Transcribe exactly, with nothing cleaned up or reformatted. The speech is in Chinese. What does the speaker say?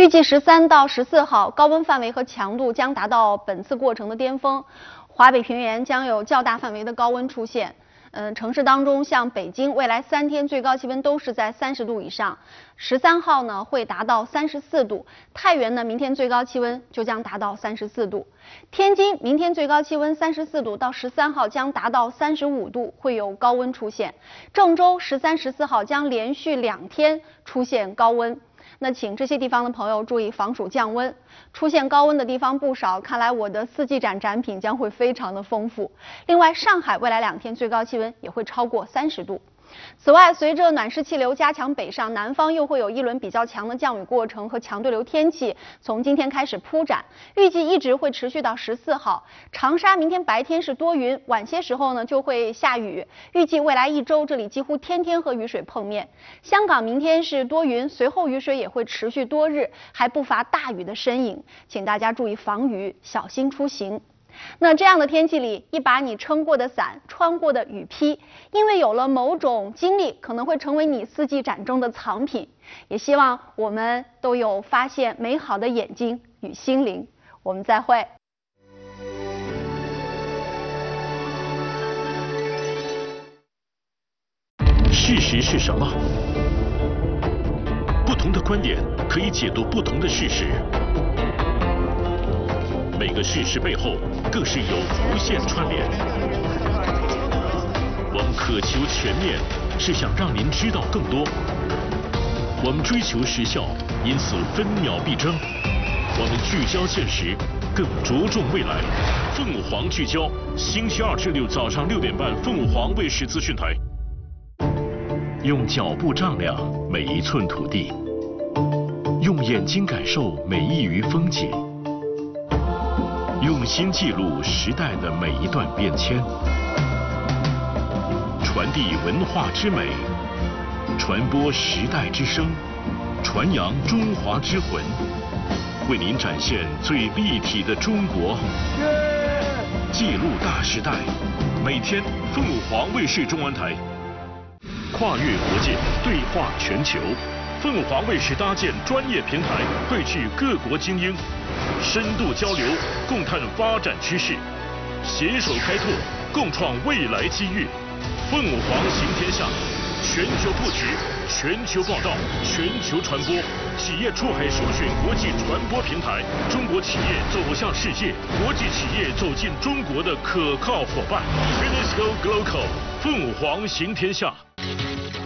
预计十三到十四号高温范围和强度将达到本次过程的巅峰，华北平原将有较大范围的高温出现。嗯，城市当中，像北京，未来三天最高气温都是在三十度以上。十三号呢会达到三十四度，太原呢明天最高气温就将达到三十四度。天津明天最高气温三十四度，到十三号将达到三十五度，会有高温出现。郑州十三、十四号将连续两天出现高温。那请这些地方的朋友注意防暑降温，出现高温的地方不少，看来我的四季展展品将会非常的丰富。另外，上海未来两天最高气温也会超过三十度。此外，随着暖湿气流加强北上，南方又会有一轮比较强的降雨过程和强对流天气，从今天开始铺展，预计一直会持续到十四号。长沙明天白天是多云，晚些时候呢就会下雨，预计未来一周这里几乎天天和雨水碰面。香港明天是多云，随后雨水也会持续多日，还不乏大雨的身影，请大家注意防雨，小心出行。那这样的天气里，一把你撑过的伞，穿过的雨披，因为有了某种经历，可能会成为你四季展中的藏品。也希望我们都有发现美好的眼睛与心灵。我们再会。 事实是什么？不同的观点可以解读不同的事实。每个事实背后更是有无限串联。我们渴求全面，是想让您知道更多。我们追求时效，因此分秒必争。我们聚焦现实，更着重未来。凤凰聚焦，星期二至六早上六点半，凤凰卫视资讯台。用脚步丈量每一寸土地，用眼睛感受每一隅风景。用心记录时代的每一段变迁，传递文化之美，传播时代之声，传扬中华之魂，为您展现最立体的中国，记录大时代。每天，凤凰卫视中文台，跨越国界，对话全球。凤凰卫视搭建专业平台，汇聚各国精英，深度交流，共探发展趋势，携手开拓，共创未来机遇。凤凰行天下，全球布局，全球报道，全球传播，企业出海首选国际传播平台，中国企业走向世界，国际企业走进中国的可靠伙伴。Finisco Global， 凤凰行天下。